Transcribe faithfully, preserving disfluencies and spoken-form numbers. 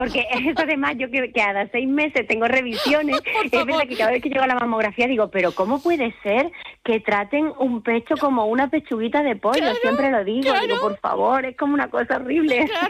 Porque es además yo que cada seis meses tengo revisiones, es verdad que cada vez que llego a la mamografía digo, pero ¿cómo puede ser que traten un pecho como una pechuguita de pollo? Claro, Siempre lo digo, claro. digo, por favor, es como una cosa horrible. Claro.